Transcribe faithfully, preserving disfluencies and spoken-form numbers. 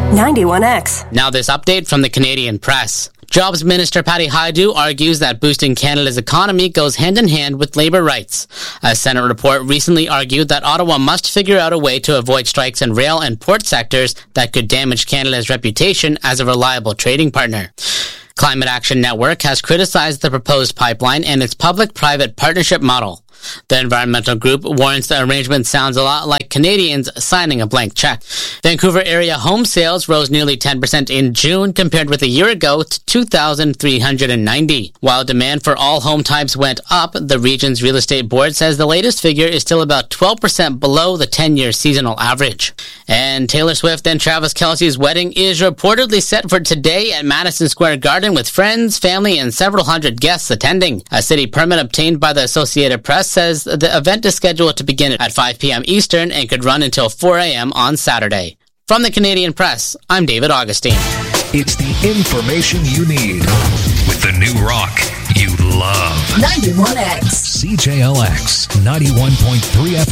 ninety-one X. Now this update from the Canadian Press. Jobs Minister Patty Hajdu argues that boosting Canada's economy goes hand-in-hand with labour rights. A Senate report recently argued that Ottawa must figure out a way to avoid strikes in rail and port sectors that could damage Canada's reputation as a reliable trading partner. Climate Action Network has criticized the proposed pipeline and its public-private partnership model. The environmental group warns the arrangement sounds a lot like Canadians signing a blank check. Vancouver area home sales rose nearly ten percent in June compared with a year ago to two thousand three hundred ninety. While demand for all home types went up, the region's real estate board says the latest figure is still about twelve percent below the ten-year seasonal average. And Taylor Swift and Travis Kelce's wedding is reportedly set for today at Madison Square Garden with friends, family, and several hundred guests attending. A city permit obtained by the Associated Press says the event is scheduled to begin at five p.m. Eastern and could run until four a.m. on Saturday. From the Canadian Press, I'm David Augustine. It's the information you need with the new rock you love. ninety-one X. C J L X ninety-one point three F M.